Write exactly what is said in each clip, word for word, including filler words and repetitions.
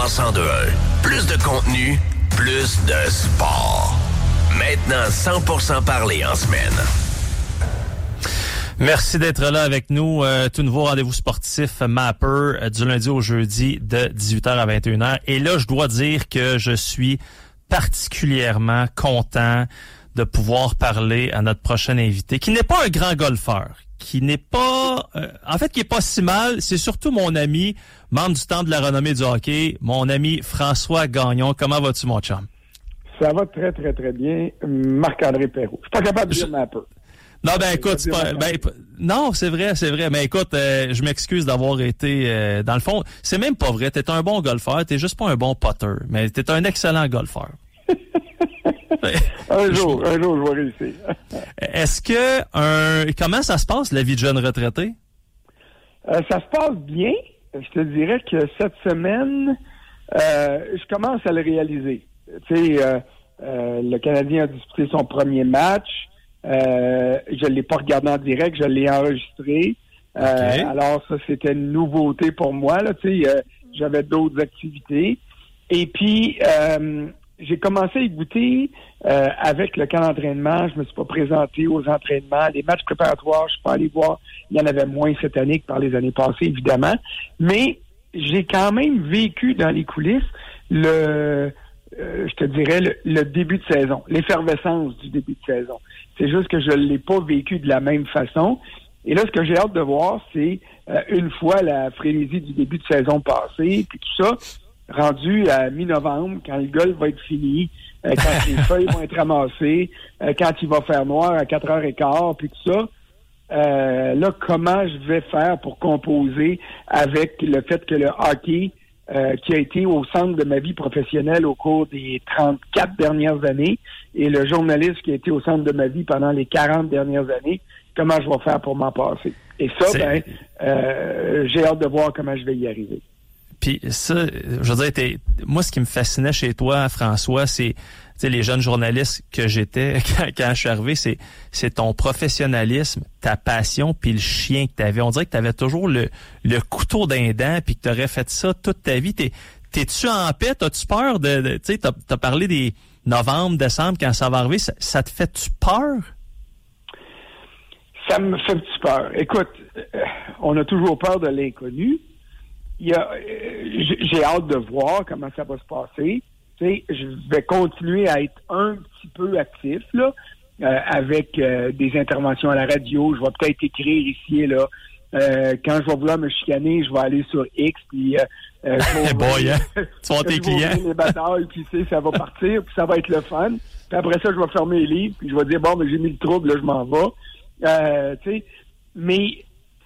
cent deux point un. Plus de contenu, plus de sport. Maintenant, cent pour cent parler en semaine. Merci d'être là avec nous. Euh, tout nouveau rendez-vous sportif Mapper euh, du lundi au jeudi de dix-huit heures à vingt et une heures. Et là, je dois dire que je suis particulièrement content de pouvoir parler à notre prochain invité, qui n'est pas un grand golfeur, qui n'est pas... Euh, en fait, qui est pas si mal. C'est surtout mon ami, membre du Temple de la renommée du hockey, mon ami François Gagnon. Comment vas-tu, mon chum? Ça va très, très, très bien. Marc-André Perrault. Je suis pas capable de dire je... Mapper. Non, ben écoute, c'est pas, ben, non, c'est vrai, c'est vrai. Mais écoute, euh, je m'excuse d'avoir été, euh, dans le fond, c'est même pas vrai. T'es un bon golfeur, t'es juste pas un bon putter, mais t'es un excellent golfeur. un jour, un jour, je vais réussir. Est-ce que, un, comment ça se passe, la vie de jeune retraité? Euh, ça se passe bien. Je te dirais que cette semaine, euh, je commence à le réaliser. Tu sais, euh, euh, le Canadien a disputé son premier match. Euh, je l'ai pas regardé en direct, je l'ai enregistré. Euh, okay. Alors ça, c'était une nouveauté pour moi. Là, tu sais, euh, j'avais d'autres activités. Et puis, euh, j'ai commencé à y goûter euh, avec le camp d'entraînement. Je me suis pas présenté aux entraînements. Les matchs préparatoires, je suis pas allé voir. Il y en avait moins cette année que par les années passées, évidemment. Mais j'ai quand même vécu dans les coulisses le... Euh, je te dirais, le, le début de saison, l'effervescence du début de saison. C'est juste que je ne l'ai pas vécu de la même façon. Et là, ce que j'ai hâte de voir, c'est euh, une fois la frénésie du début de saison passée, puis tout ça, rendu à mi-novembre, quand le golf va être fini, euh, quand les feuilles vont être ramassées, euh, quand il va faire noir à quatre heures quinze, puis tout ça, euh, là, comment je vais faire pour composer avec le fait que le hockey Euh, qui a été au centre de ma vie professionnelle au cours des trente-quatre dernières années, et le journaliste qui a été au centre de ma vie pendant les quarante dernières années, comment je vais faire pour m'en passer. Et ça, c'est... ben, euh, j'ai hâte de voir comment je vais y arriver. Puis ça, je veux dire, t'es, moi, ce qui me fascinait chez toi, François, c'est les jeunes journalistes que j'étais quand, quand je suis arrivé, c'est, c'est ton professionnalisme, ta passion, puis le chien que tu avais. On dirait que tu avais toujours le, le couteau d'un dent, puis que tu aurais fait ça toute ta vie. T'es, t'es-tu en paix? T'as-tu peur de... de tu sais, t'as, t'as parlé des novembre, décembre, quand ça va arriver. Ça, ça te fait-tu peur? Ça me fait-tu peur? Écoute, euh, on a toujours peur de l'inconnu. Il y a, euh, j'ai hâte de voir comment ça va se passer. Tu sais, je vais continuer à être un petit peu actif là, euh, avec euh, des interventions à la radio. Je vais peut-être écrire ici et là. Euh, quand je vais vouloir me chicaner, je vais aller sur X, puis euh, euh, je vais Boy, hein? Tu vas tes clients. les batailles, puis tu sais, ça va partir, puis ça va être le fun. Puis après ça, je vais fermer les livres, puis je vais dire bon, mais j'ai mis le trouble, là, je m'en vais. Euh, tu sais, mais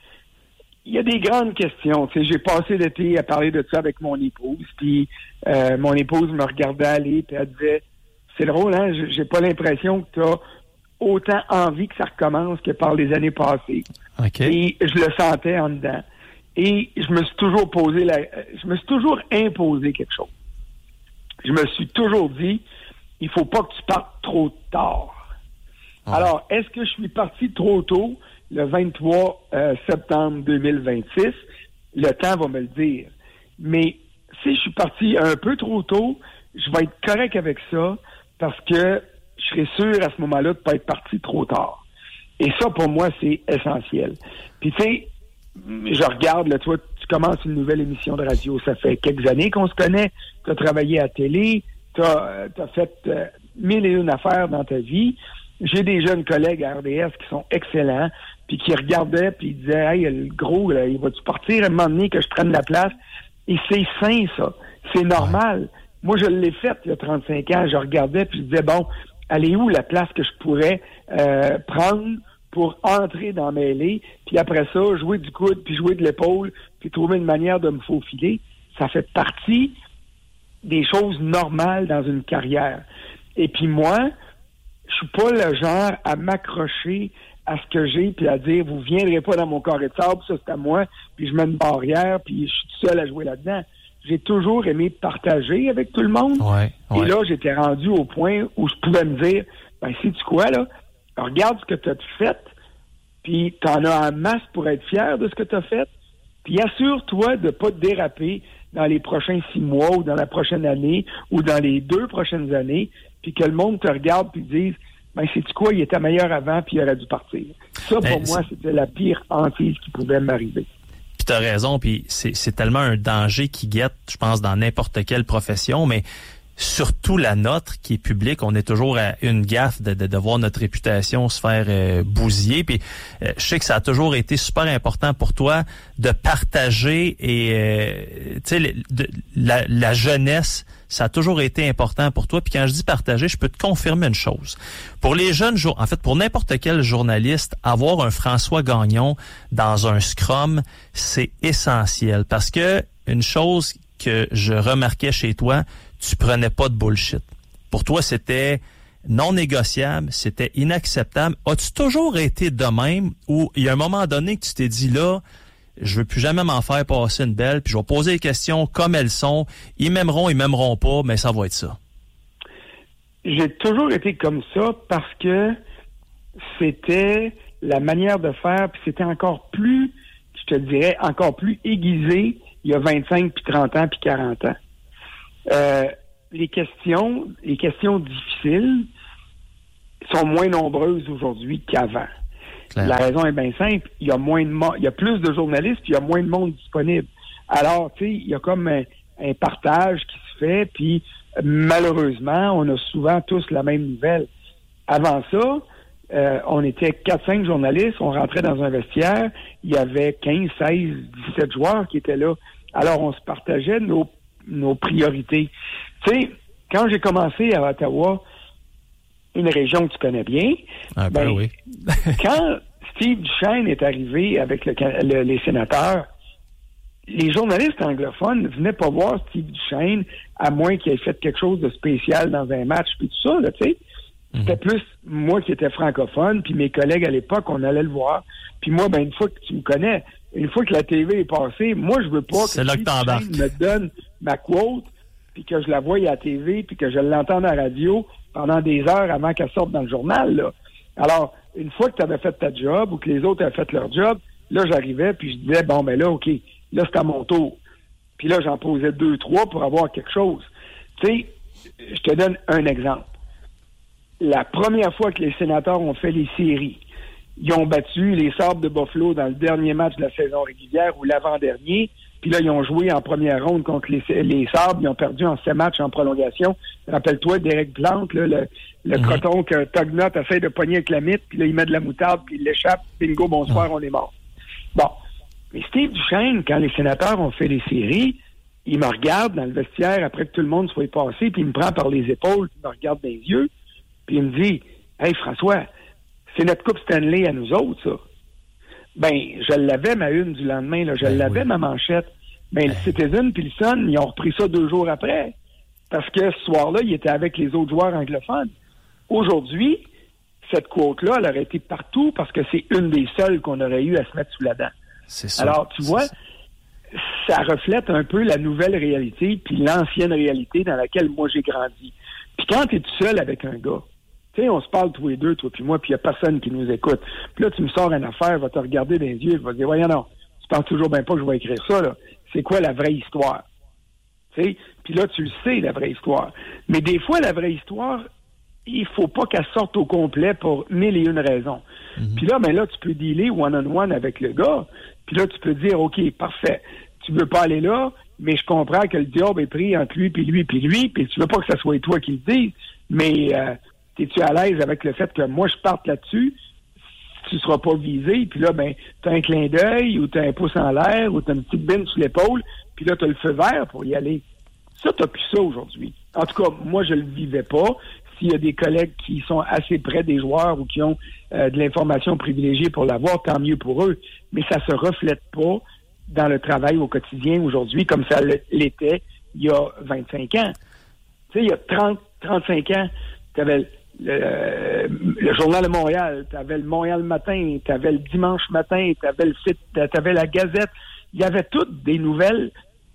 il y a des grandes questions. Tu sais, j'ai passé l'été à parler de ça avec mon épouse, puis euh, mon épouse me regardait aller, puis elle disait, c'est drôle, hein, j'ai pas l'impression que tu as autant envie que ça recommence que par les années passées. Okay. Et je le sentais en dedans. Et je me suis toujours posé la, je me suis toujours imposé quelque chose. Je me suis toujours dit, il faut pas que tu partes trop tard. Ouais. Alors, est-ce que je suis parti trop tôt? Le vingt-trois euh, septembre deux mille vingt-six, le temps va me le dire. Mais si je suis parti un peu trop tôt, je vais être correct avec ça parce que je serai sûr à ce moment-là de ne pas être parti trop tard. Et ça, pour moi, c'est essentiel. Puis tu sais, je regarde, là, toi, tu commences une nouvelle émission de radio. Ça fait quelques années qu'on se connaît. Tu as travaillé à la télé, tu as euh, fait euh, mille et une affaires dans ta vie. J'ai des jeunes collègues à R D S qui sont excellents, puis qui regardaient, puis ils disaient « Hey, le gros, là, il va-tu partir à un moment donné que je prenne la place? » Et c'est sain, ça. C'est normal. Ouais. Moi, je l'ai fait il y a trente-cinq ans. Je regardais, puis je disais « Bon, elle est où la place que je pourrais euh, prendre pour entrer dans mes mêlée, puis après ça, jouer du coude, puis jouer de l'épaule, puis trouver une manière de me faufiler. » Ça fait partie des choses normales dans une carrière. Et puis moi, je suis pas le genre à m'accrocher à ce que j'ai puis à dire vous viendrez pas dans mon carré de sable, ça c'est à moi, puis je mets une barrière puis je suis tout seul à jouer là-dedans. J'ai toujours aimé partager avec tout le monde. Ouais, ouais. Et là, j'étais rendu au point où je pouvais me dire ben sais-tu quoi là, regarde ce que tu as fait, puis t'en as en masse pour être fier de ce que tu as fait, puis assure-toi de pas te déraper dans les prochains six mois ou dans la prochaine année ou dans les deux prochaines années, puis que le monde te regarde puis dise ben c'est quoi, il était meilleur avant puis il aurait dû partir. Ça, pour ben, moi, c'est... c'était la pire hantise qui pouvait m'arriver. Puis t'as raison, puis c'est, c'est tellement un danger qui guette, je pense, dans n'importe quelle profession, mais surtout la nôtre qui est publique, on est toujours à une gaffe de, de, de voir notre réputation se faire euh, bousiller. Puis euh, je sais que ça a toujours été super important pour toi de partager et euh, tu sais la, la jeunesse, ça a toujours été important pour toi. Puis quand je dis partager, je peux te confirmer une chose. Pour les jeunes, en fait, pour n'importe quel journaliste, avoir un François Gagnon dans un scrum, c'est essentiel parce que une chose que je remarquais chez toi, tu prenais pas de bullshit. Pour toi, c'était non négociable, c'était inacceptable. As-tu toujours été de même ou il y a un moment donné que tu t'es dit là, je veux plus jamais m'en faire passer une belle, puis je vais poser les questions comme elles sont. Ils m'aimeront, ils m'aimeront pas, mais ça va être ça. J'ai toujours été comme ça parce que c'était la manière de faire, puis c'était encore plus, je te dirais, encore plus aiguisé il y a vingt-cinq, puis trente ans, puis quarante ans. Euh, les questions, les questions difficiles sont moins nombreuses aujourd'hui qu'avant. Claire. La raison est bien simple. Il y a moins de mo- il y a plus de journalistes, puis il y a moins de monde disponible. Alors, tu sais, il y a comme un, un partage qui se fait, puis malheureusement, on a souvent tous la même nouvelle. Avant ça, euh, on était quatre cinq journalistes, on rentrait dans un vestiaire, il y avait quinze, seize, dix-sept joueurs qui étaient là. Alors, on se partageait nos nos priorités. Tu sais, quand j'ai commencé à Ottawa, une région que tu connais bien, ah, ben, ben oui. Quand Steve Duchesne est arrivé avec le, le, les sénateurs, les journalistes anglophones ne venaient pas voir Steve Duchesne à moins qu'il ait fait quelque chose de spécial dans un match, puis tout ça, là, tu sais. Mm-hmm. C'était plus moi qui étais francophone, puis mes collègues à l'époque, on allait le voir. Puis moi, ben une fois que tu me connais, une fois que la T V est passée, moi, je veux pas que Steve Duchesne me donne ma quote, puis que je la voie à la T V, puis que je l'entende à la radio pendant des heures avant qu'elle sorte dans le journal, là. Alors, une fois que tu avais fait ta job ou que les autres avaient fait leur job, là, j'arrivais, puis je disais, bon, ben là, OK, là, c'est à mon tour. Puis là, j'en posais deux, trois pour avoir quelque chose. Tu sais, je te donne un exemple. La première fois que les sénateurs ont fait les séries, ils ont battu les Sabres de Buffalo dans le dernier match de la saison régulière ou l'avant-dernier. Puis là, ils ont joué en première ronde contre les, les Sabres. Ils ont perdu en sept matchs en prolongation. Rappelle-toi, Derek Plante, là, le, le mm-hmm. croton que Tognot essaie de pogner avec la mythe, puis là, il met de la moutarde, puis il l'échappe. Bingo, bonsoir, mm-hmm. on est mort. Bon. Mais Steve Duchesne, quand les sénateurs ont fait les séries, il me regarde dans le vestiaire après que tout le monde soit passé, puis il me prend par les épaules, puis il me regarde dans les yeux, puis il me dit « Hey, François, c'est notre Coupe Stanley à nous autres, ça. » Ben, je l'avais, ma une du lendemain, là, je ben l'avais, oui. ma manchette. Ben, le Citizen puis le Sun, ils ont repris ça deux jours après. Parce que ce soir-là, il était avec les autres joueurs anglophones. Aujourd'hui, cette quote-là, elle aurait été partout parce que c'est une des seules qu'on aurait eu à se mettre sous la dent. C'est ça. Alors, tu vois, ça. ça reflète un peu la nouvelle réalité puis l'ancienne réalité dans laquelle moi j'ai grandi. Puis quand tu es tout seul avec un gars, tu sais, on se parle tous les deux, toi puis moi, puis il n'y a personne qui nous écoute. Puis là, tu me sors une affaire, va te regarder dans les yeux, va te dire, voyons non, tu penses toujours bien pas que je vais écrire ça, là. C'est quoi la vraie histoire? Tu sais? Puis là, tu le sais, la vraie histoire. Mais des fois, la vraie histoire, il faut pas qu'elle sorte au complet pour mille et une raisons. Mm-hmm. Puis là, ben là, tu peux dealer one-on-one avec le gars. Puis là, tu peux dire, OK, parfait, tu veux pas aller là, mais je comprends que le diable est pris entre lui, puis lui, puis lui, puis tu veux pas que ce soit toi qui le dise, mais euh, es-tu à l'aise avec le fait que moi, je parte là-dessus? Tu seras pas visé, puis là, ben, t'as un clin d'œil, ou t'as un pouce en l'air, ou t'as une petite bine sur l'épaule, puis là, t'as le feu vert pour y aller. Ça, t'as plus ça aujourd'hui. En tout cas, moi, je le vivais pas. S'il y a des collègues qui sont assez près des joueurs ou qui ont euh, de l'information privilégiée pour l'avoir, tant mieux pour eux. Mais ça se reflète pas dans le travail au quotidien aujourd'hui comme ça l'était il y a vingt-cinq ans. Tu sais, il y a trente, trente-cinq ans, t'avais le, le Journal de Montréal, t'avais le Montréal Matin, t'avais le Dimanche Matin, t'avais le site, t'avais la Gazette. Il y avait toutes des nouvelles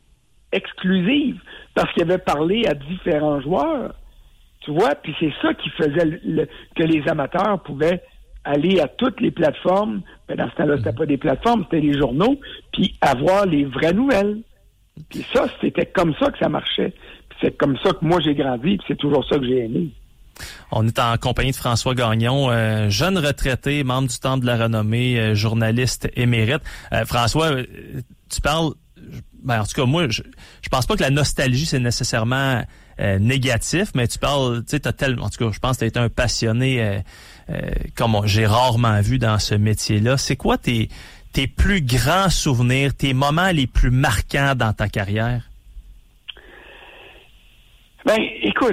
exclusives parce qu'il avait parlé à différents joueurs. Tu vois, puis c'est ça qui faisait le, le, que les amateurs pouvaient aller à toutes les plateformes. Ben dans ce temps-là, c'était pas des plateformes, c'était les journaux, puis avoir les vraies nouvelles. Puis ça, c'était comme ça que ça marchait. Puis c'est comme ça que moi, j'ai grandi, puis c'est toujours ça que j'ai aimé. On est en compagnie de François Gagnon, euh, jeune retraité, membre du Temple de la Renommée, euh, journaliste émérite. Euh, François, euh, tu parles... Ben, en tout cas, moi, je, je pense pas que la nostalgie, c'est nécessairement euh, négatif, mais tu parles... Tu sais, t'as tellement... En tout cas, je pense que tu as été un passionné, euh, euh, comme on, j'ai rarement vu dans ce métier-là. C'est quoi tes, tes plus grands souvenirs, tes moments les plus marquants dans ta carrière? Ben, écoute...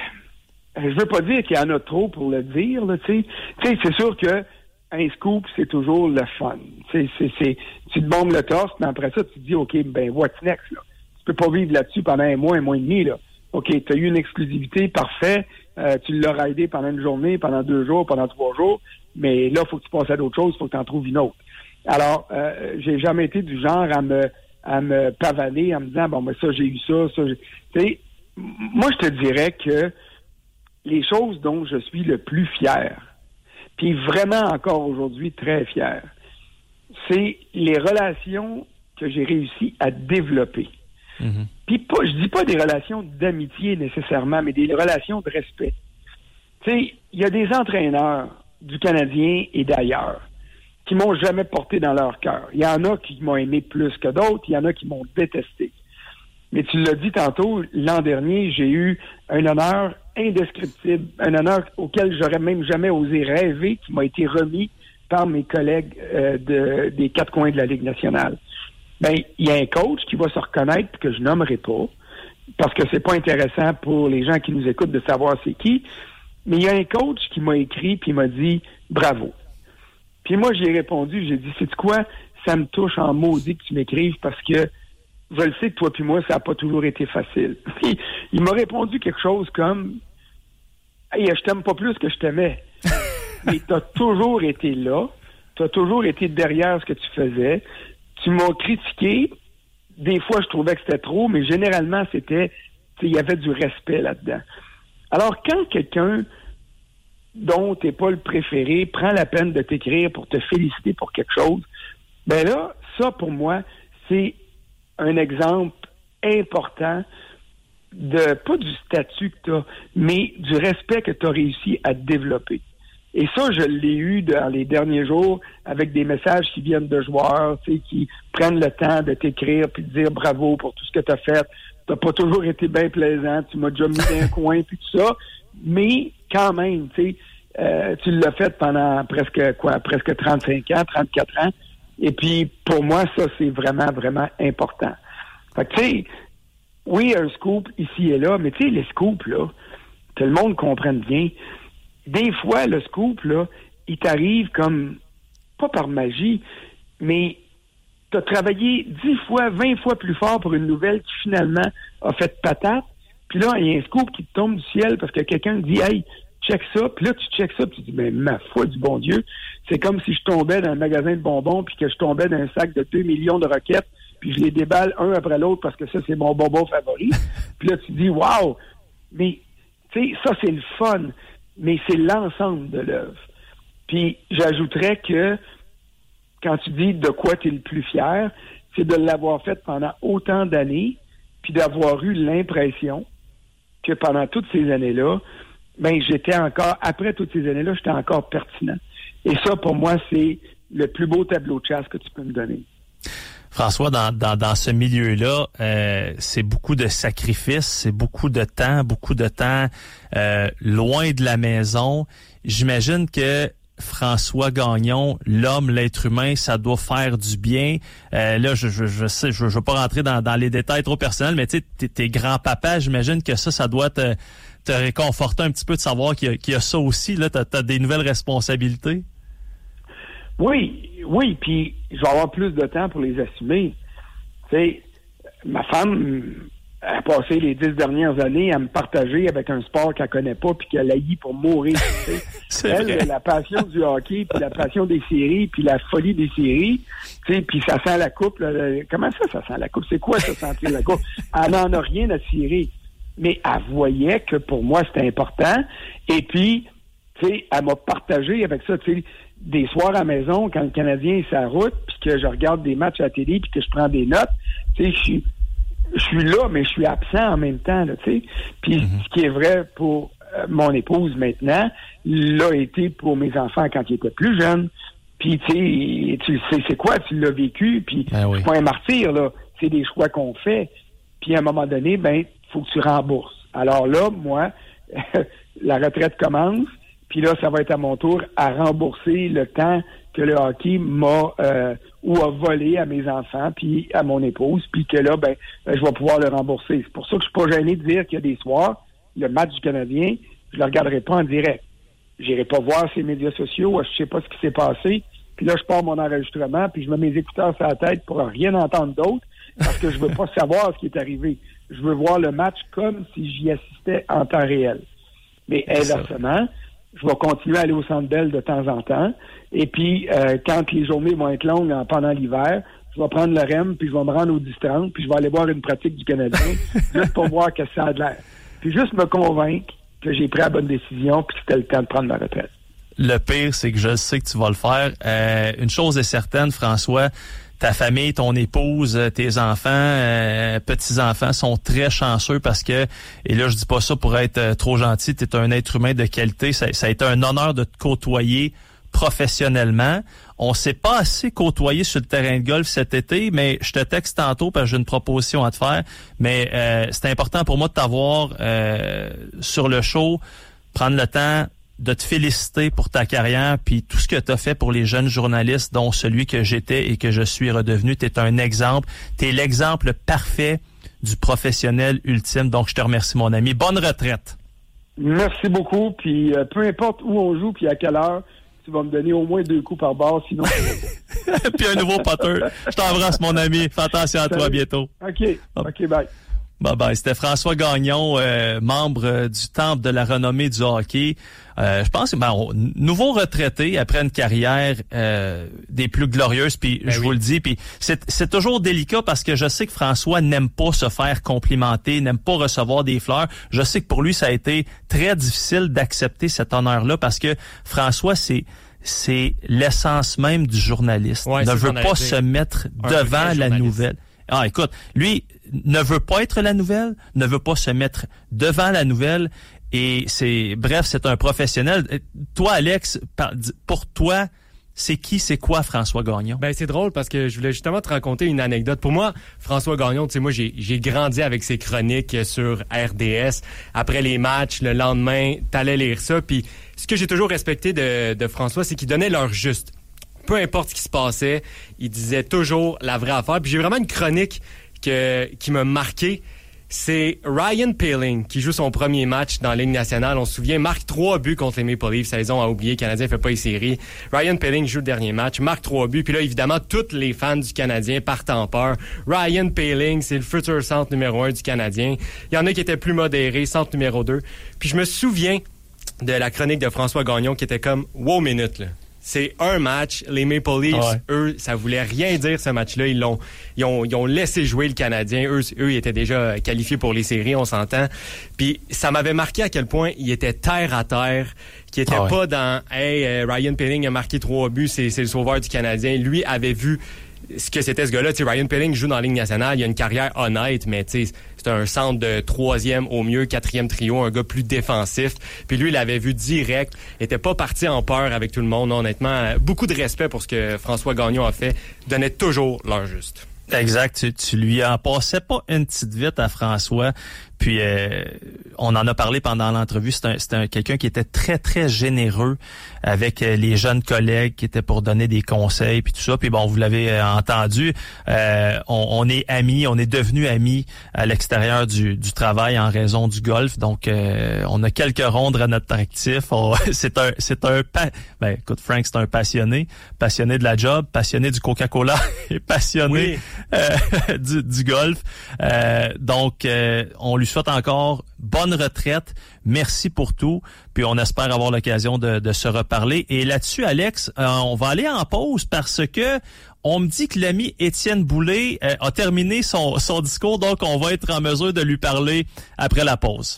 Je veux pas dire qu'il y en a trop pour le dire, là, tu sais. Tu sais, c'est sûr que un scoop, c'est toujours le fun. Tu sais, c'est, c'est, tu te bombes le torse, mais après ça, tu te dis, OK, ben, what's next, là? Tu peux pas vivre là-dessus pendant un mois, un mois et demi, là. OK, tu as eu une exclusivité, parfait. Euh, tu l'as raidé pendant une journée, pendant deux jours, pendant trois jours. Mais là, il faut que tu passes à d'autres choses, il faut que tu en trouves une autre. Alors, euh, j'ai jamais été du genre à me, à me pavaner en me disant, bon, ben, ça, j'ai eu ça, ça, j'ai... Tu sais, moi, je te dirais que les choses dont je suis le plus fier, puis vraiment encore aujourd'hui très fier, c'est les relations que j'ai réussi à développer. Mm-hmm. Puis pas, je dis pas des relations d'amitié nécessairement, mais des relations de respect. Tu sais, il y a des entraîneurs du Canadien et d'ailleurs qui m'ont jamais porté dans leur cœur. Il y en a qui m'ont aimé plus que d'autres, il y en a qui m'ont détesté. Mais tu l'as dit tantôt, l'an dernier, j'ai eu un honneur indescriptible, un honneur auquel j'aurais même jamais osé rêver, qui m'a été remis par mes collègues euh, de, des quatre coins de la Ligue nationale. Ben, il y a un coach qui va se reconnaître, que je nommerai pas, parce que c'est pas intéressant pour les gens qui nous écoutent de savoir c'est qui, mais il y a un coach qui m'a écrit puis il m'a dit « Bravo ». Puis moi, j'ai répondu, j'ai dit « Sais-tu quoi? Ça me touche en maudit que tu m'écrives parce que je le sais que toi puis moi, ça n'a pas toujours été facile. » Puis il m'a répondu quelque chose comme « Hey, je t'aime pas plus que je t'aimais. Mais tu as toujours été là. Tu as toujours été derrière ce que tu faisais. Tu m'as critiqué. Des fois, je trouvais que c'était trop, mais généralement, c'était... Il y avait du respect là-dedans. » Alors, quand quelqu'un dont tu n'es pas le préféré prend la peine de t'écrire pour te féliciter pour quelque chose, ben là, ça, pour moi, c'est un exemple important de, pas du statut que tu as, mais du respect que tu as réussi à développer. Et ça, je l'ai eu dans les derniers jours avec des messages qui viennent de joueurs, tu sais, qui prennent le temps de t'écrire puis de dire bravo pour tout ce que tu as fait. Tu n'as pas toujours été bien plaisant, tu m'as déjà mis dans un coin puis tout ça, mais quand même, tu sais, euh, tu l'as fait pendant presque quoi, presque trente-cinq ans, trente-quatre ans. Et puis, pour moi, ça, c'est vraiment, vraiment important. Fait que, tu sais, oui, un scoop ici et là, mais tu sais, les scoops, là, que le monde comprenne bien, des fois, le scoop, là, il t'arrive comme, pas par magie, mais tu as travaillé dix fois, vingt fois plus fort pour une nouvelle qui, finalement, a fait patate. Puis là, il y a un scoop qui te tombe du ciel parce que quelqu'un dit « Hey, check ça », puis là, tu check ça, puis tu dis « Mais ma foi du bon Dieu, c'est comme si je tombais dans un magasin de bonbons puis que je tombais dans un sac de deux millions de roquettes, puis je les déballe un après l'autre parce que ça, c'est mon bonbon favori. » Puis là, tu dis « Wow! » Mais, tu sais, ça, c'est le fun, mais c'est l'ensemble de l'œuvre. Puis, j'ajouterais que quand tu dis de quoi tu es le plus fier, c'est de l'avoir fait pendant autant d'années, puis d'avoir eu l'impression que pendant toutes ces années-là, ben j'étais encore, après toutes ces années-là, j'étais encore pertinent. Et ça, pour moi, c'est le plus beau tableau de chasse que tu peux me donner. François, dans, dans, dans ce milieu-là, euh, c'est beaucoup de sacrifices, c'est beaucoup de temps, beaucoup de temps euh, loin de la maison. J'imagine que François Gagnon, l'homme, l'être humain, ça doit faire du bien. Euh, là, je, je, je sais, je, je veux pas rentrer dans, dans les détails trop personnels, mais tu sais, t'es, t'es grand-papa, j'imagine que ça, ça doit te, te réconforter un petit peu de savoir qu'il y a, qu'il y a ça aussi. Là, t'as, t'as des nouvelles responsabilités. Oui, oui, puis je vais avoir plus de temps pour les assumer. Tu sais, ma femme a passé les dix dernières années à me partager avec un sport qu'elle connaît pas puis qu'elle haït pour mourir. Tu sais. Elle, vrai. La passion du hockey, puis la passion des séries, puis la folie des séries, tu sais, puis ça sent la coupe. Là, comment ça, ça sent la coupe? C'est quoi ça, sentir la coupe? Elle n'en a rien à tirer. Mais elle voyait que pour moi, c'était important. Et puis, tu sais, elle m'a partagé avec ça, tu sais, des soirs à la maison, quand le Canadien est sur la route, puis que je regarde des matchs à la télé, puis que je prends des notes, tu sais, je suis je suis là, mais je suis absent en même temps, là, tu sais. Puis mm-hmm. ce qui est vrai pour euh, mon épouse maintenant, l'a été pour mes enfants quand ils étaient plus jeunes. Puis, tu sais, tu sais, c'est quoi, tu l'as vécu, puis ben oui. C'est pas un martyr, là. C'est des choix qu'on fait. Puis, à un moment donné, ben, faut que tu rembourses. Alors là, moi, la retraite commence, puis là, ça va être à mon tour à rembourser le temps que le hockey m'a euh, ou a volé à mes enfants, puis à mon épouse, puis que là, ben, je vais pouvoir le rembourser. C'est pour ça que je suis pas gêné de dire qu'il y a des soirs, le match du Canadien, je le regarderai pas en direct. J'irai pas voir ses médias sociaux, je sais pas ce qui s'est passé, puis là, je pars mon enregistrement, puis je mets mes écouteurs sur la tête pour rien entendre d'autre, parce que je veux pas savoir ce qui est arrivé. Je veux voir le match comme si j'y assistais en temps réel. Mais inversement, je vais continuer à aller au Centre Bell de temps en temps. Et puis, euh, quand les journées vont être longues en, pendant l'hiver, je vais prendre le R E M, puis je vais me rendre au dix trente, puis je vais aller voir une pratique du Canadien, juste pour voir que ça a de l'air. Puis juste me convaincre que j'ai pris la bonne décision, puis que c'était le temps de prendre ma retraite. Le pire, c'est que je sais que tu vas le faire. Euh, une chose est certaine, François, ta famille, ton épouse, tes enfants, euh, petits-enfants sont très chanceux parce que, et là je dis pas ça pour être euh, trop gentil, tu es un être humain de qualité, ça, ça a été un honneur de te côtoyer professionnellement. On s'est pas assez côtoyé sur le terrain de golf cet été, mais je te texte tantôt parce que j'ai une proposition à te faire, mais euh, c'est important pour moi de t'avoir euh, sur le show, prendre le temps de te féliciter pour ta carrière puis tout ce que tu as fait pour les jeunes journalistes, dont celui que j'étais et que je suis redevenu. Tu es un exemple. Tu es l'exemple parfait du professionnel ultime. Donc, je te remercie, mon ami. Bonne retraite. Merci beaucoup. Puis, euh, peu importe où on joue puis à quelle heure, tu vas me donner au moins deux coups par barre, sinon... Puis un nouveau poteur. Je t'embrasse, mon ami. Fais attention à Salut. Toi, à bientôt. OK. OK, bye. Bye bye. C'était François Gagnon, euh, membre euh, du Temple de la renommée du hockey. Euh, je pense que ben, on, nouveau retraité après une carrière euh, des plus glorieuses. Puis ben je oui. vous le dis, puis c'est, c'est toujours délicat parce que je sais que François n'aime pas se faire complimenter, n'aime pas recevoir des fleurs. Je sais que pour lui, ça a été très difficile d'accepter cet honneur-là parce que François, c'est c'est l'essence même du journaliste. Ouais, ne veut pas se mettre devant la nouvelle. Ah, écoute, lui ne veut pas être la nouvelle, ne veut pas se mettre devant la nouvelle, et c'est, bref, c'est un professionnel. Toi, Alex, pour toi, c'est qui, c'est quoi François Gagnon? Ben, c'est drôle parce que je voulais justement te raconter une anecdote. Pour moi, François Gagnon, tu sais, moi, j'ai, j'ai grandi avec ses chroniques sur R D S. Après les matchs, le lendemain, t'allais lire ça, puis ce que j'ai toujours respecté de, de François, c'est qu'il donnait l'heure juste. Peu importe ce qui se passait, il disait toujours la vraie affaire. Puis j'ai vraiment une chronique que, qui m'a marqué. C'est Ryan Poehling qui joue son premier match dans la Ligue nationale. On se souvient, marque trois buts contre les Maple Leafs. Saison à oublier, le Canadien fait pas les séries. Ryan Poehling joue le dernier match, marque trois buts. Puis là, évidemment, tous les fans du Canadien partent en peur. Ryan Poehling, c'est le futur centre numéro un du Canadien. Il y en a qui étaient plus modérés, centre numéro deux. Puis je me souviens de la chronique de François Gagnon qui était comme « Wow, minute, là ». C'est un match. Les Maple Leafs, ouais. eux, ça voulait rien dire ce match-là. Ils l'ont, ils ont, ils ont laissé jouer le Canadien. Eux, eux, ils étaient déjà qualifiés pour les séries, on s'entend. Puis ça m'avait marqué à quel point ils étaient terre à terre, qui était ah ouais. pas dans « Hey, euh, Ryan Poehling a marqué trois buts, c'est, c'est le sauveur du Canadien ». Lui avait vu ce que c'était ce gars-là. Tu sais, Ryan Poehling joue dans la Ligue nationale. Il a une carrière honnête, mais tu sais, c'est un centre de troisième au mieux, quatrième trio, un gars plus défensif. Puis lui, il l'avait vu direct. Il était pas parti en peur avec tout le monde. Honnêtement, beaucoup de respect pour ce que François Gagnon a fait. Il donnait toujours l'heure juste. Exact. Tu, tu lui en passais pas une petite vite à François. Puis euh, on en a parlé pendant l'entrevue. C'est un, c'est un quelqu'un qui était très très généreux avec euh, les jeunes collègues qui étaient pour donner des conseils puis tout ça. Puis bon, vous l'avez euh, entendu, euh, on, on est amis, on est devenus amis à l'extérieur du, du travail en raison du golf. Donc euh, on a quelques rondes à notre actif. On, c'est un c'est un pa- ben écoute Frank, c'est un passionné, passionné de la job, passionné du Coca-Cola et passionné oui. euh, du, du golf. Euh, donc euh, on lui souhaite encore bonne retraite. Merci pour tout. Puis on espère avoir l'occasion de, de se reparler. Et là-dessus, Alex, euh, on va aller en pause parce que on me dit que l'ami Étienne Boulay euh, a terminé son, son discours. Donc, on va être en mesure de lui parler après la pause.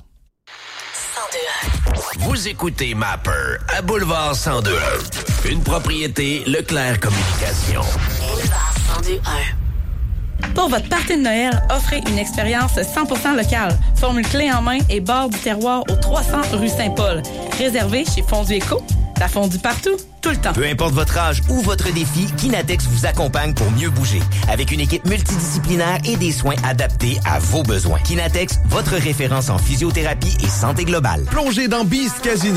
Vous écoutez Mapper à Boulevard cent deux un. Une propriété Leclerc Communication. Boulevard cent deux un. Pour votre party de Noël, offrez une expérience cent pour cent locale. Formule clé en main et bord du terroir au trois cents rue Saint-Paul. Réservé chez Fondue Éco. La fondue partout, tout le temps. Peu importe votre âge ou votre défi, Kinatex vous accompagne pour mieux bouger. Avec une équipe multidisciplinaire et des soins adaptés à vos besoins. Kinatex, votre référence en physiothérapie et santé globale. Plongez dans Beast Casino.